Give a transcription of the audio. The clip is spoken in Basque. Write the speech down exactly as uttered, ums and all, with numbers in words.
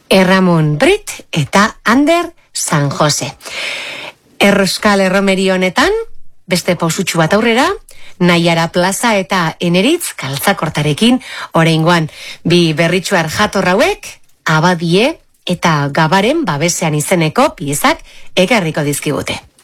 Erramon Brit eta Ander San Jose. Euskal Erromeri honetan, beste pausutxu bat aurrera, Naiara Plaza eta Eneritz kaltzakortarekin oraingoan. Bi berritxuar jator hauek, Abadie eta Gabaren babesean izeneko piezak ekarriko dizkigute.